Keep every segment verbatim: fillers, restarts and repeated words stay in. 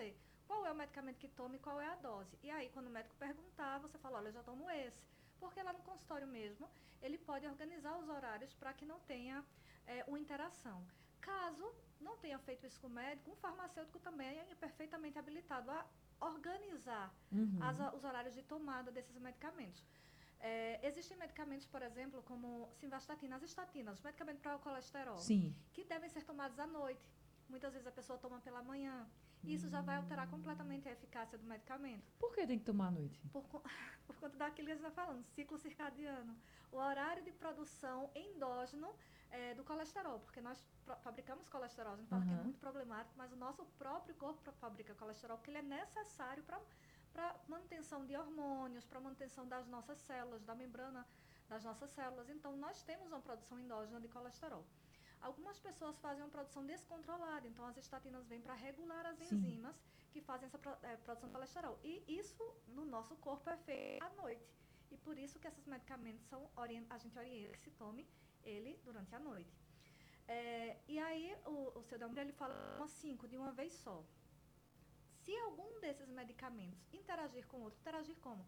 você qual é o medicamento que toma e qual é a dose. E aí, quando o médico perguntar, você fala, olha, eu já tomo esse. Porque lá no consultório mesmo, ele pode organizar os horários para que não tenha é, uma interação. Caso não tenha feito isso com o médico, um farmacêutico também é perfeitamente habilitado a organizar as, Uhum. os horários de tomada desses medicamentos. É, existem medicamentos, por exemplo, como simvastatina, as estatinas, os medicamentos para o colesterol, Sim. que devem ser tomados à noite. Muitas vezes a pessoa toma pela manhã. E isso já vai alterar Hum. completamente a eficácia do medicamento. Por que tem que tomar à noite? Por, por conta daquilo que a gente está falando, ciclo circadiano. O horário de produção endógeno é, do colesterol, porque nós fabricamos colesterol, a gente fala que é Aham. muito problemático, mas o nosso próprio corpo fabrica colesterol, porque ele é necessário para para manutenção de hormônios, para manutenção das nossas células, da membrana das nossas células. Então, nós temos uma produção endógena de colesterol. Algumas pessoas fazem uma produção descontrolada, então as estatinas vêm para regular as Sim. enzimas que fazem essa é, produção de colesterol. E isso no nosso corpo é feito à noite. E por isso que esses medicamentos são a gente orienta que se tome ele durante a noite. É, e aí o, o seu Delmiro, ele fala cinco de uma vez só. Se algum desses medicamentos interagir com outro, interagir como?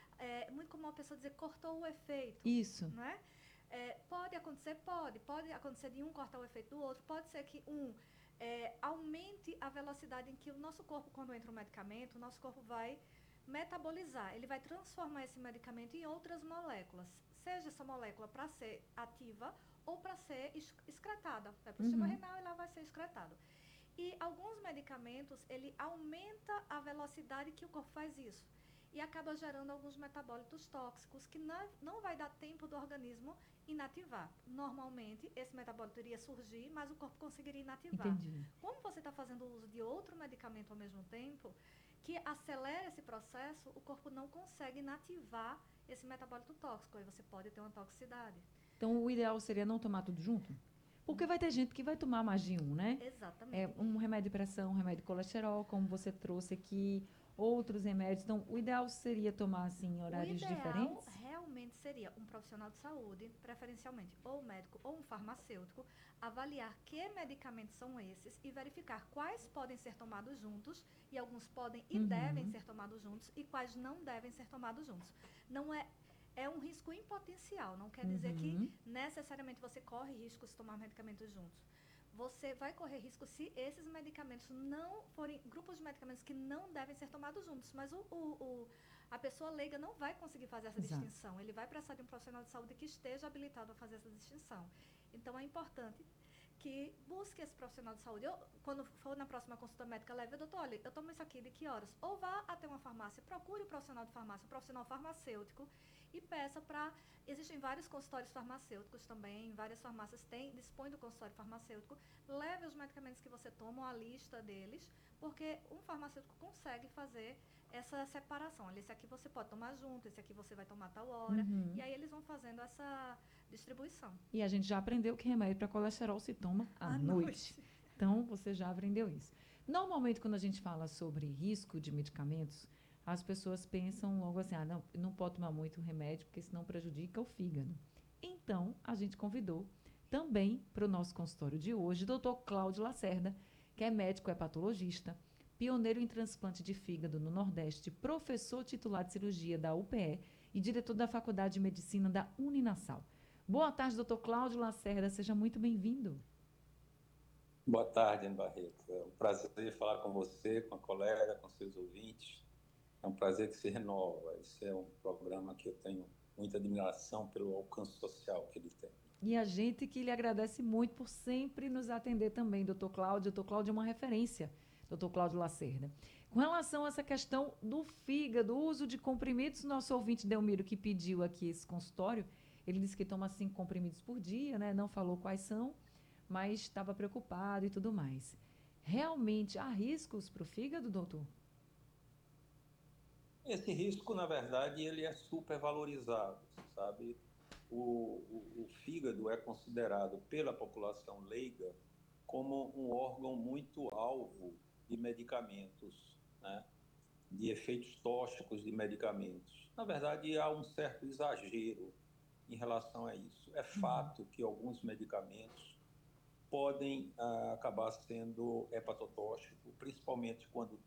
É muito comum a pessoa dizer cortou o efeito, Isso. né? É, pode acontecer? Pode. Pode acontecer de um cortar o efeito do outro. Pode ser que um é, aumente a velocidade em que o nosso corpo, quando entra o medicamento, o nosso corpo vai metabolizar. Ele vai transformar esse medicamento em outras moléculas. Seja essa molécula para ser ativa ou para ser excretada. Vai para o sistema Uhum. renal e lá vai ser excretado. E alguns medicamentos, ele aumenta a velocidade que o corpo faz isso. E acaba gerando alguns metabólitos tóxicos que não, não vai dar tempo do organismo inativar. Normalmente, esse metabólito iria surgir, mas o corpo conseguiria inativar. Entendi. Como você está fazendo uso de outro medicamento ao mesmo tempo, que acelera esse processo, o corpo não consegue inativar esse metabólito tóxico. Aí você pode ter uma toxicidade. Então, o ideal seria não tomar tudo junto? Porque vai ter gente que vai tomar mais de um, né? É, Exatamente. um remédio de pressão, um remédio de colesterol, como você trouxe aqui, outros remédios. Então, o ideal seria tomar, assim, em O horários ideal diferentes? realmente seria um profissional de saúde, preferencialmente ou um médico ou um farmacêutico, avaliar que medicamentos são esses e verificar quais podem ser tomados juntos, e alguns podem e devem Uhum. ser tomados juntos, e quais não devem ser tomados juntos. Não é é um risco em potencial, não quer dizer que Uhum. necessariamente você corre risco se tomar medicamentos juntos. Você vai correr risco se esses medicamentos não forem grupos de medicamentos que não devem ser tomados juntos, mas o, o, o a pessoa leiga não vai conseguir fazer essa Exato. distinção. Ele vai precisar de um profissional de saúde que esteja habilitado a fazer essa distinção. Então, é importante que busque esse profissional de saúde. Eu, quando for na próxima consulta médica, leve, doutor, olha, eu tomo isso aqui de que horas? Ou vá até uma farmácia, procure o um profissional de farmácia, um profissional farmacêutico, e peça para... Existem vários consultórios farmacêuticos também, várias farmácias têm, dispõem do consultório farmacêutico. Leve os medicamentos que você toma, a lista deles, porque um farmacêutico consegue fazer essa separação. Olha, esse aqui você pode tomar junto, esse aqui você vai tomar tal hora. E Uhum. aí eles vão fazendo essa distribuição. E a gente já aprendeu que remédio para colesterol se toma à À noite. noite. Então, você já aprendeu isso. Normalmente, quando a gente fala sobre risco de medicamentos, as pessoas pensam logo assim: ah, não, não pode tomar muito remédio, porque senão prejudica o fígado. Então, a gente convidou também para o nosso consultório de hoje o doutor Cláudio Lacerda, que é médico hepatologista, pioneiro em transplante de fígado no Nordeste, professor titular de cirurgia da U P E e diretor da Faculdade de Medicina da Uninasal. Boa tarde, doutor Cláudio Lacerda. Seja muito bem-vindo. Boa tarde, Ana Barreto. É um prazer falar com você, com a colega, com seus ouvintes. É um prazer que se renova. Esse é um programa que eu tenho muita admiração pelo alcance social que ele tem. E a gente que lhe agradece muito por sempre nos atender também, doutor Cláudio. doutor Cláudio é uma referência, doutor Cláudio Lacerda. Com relação a essa questão do fígado, o uso de comprimidos, nosso ouvinte Delmiro, que pediu aqui esse consultório, ele disse que toma cinco comprimidos por dia, né? Não falou quais são, mas estava preocupado e tudo mais. Realmente há riscos para o fígado, doutor? Esse risco, na verdade, ele é supervalorizado, sabe? O, o, o fígado é considerado pela população leiga como um órgão muito alvo de medicamentos, né? De efeitos tóxicos de medicamentos. Na verdade, há um certo exagero em relação a isso. É Uhum. fato que alguns medicamentos podem ah, acabar sendo hepatotóxicos, principalmente quando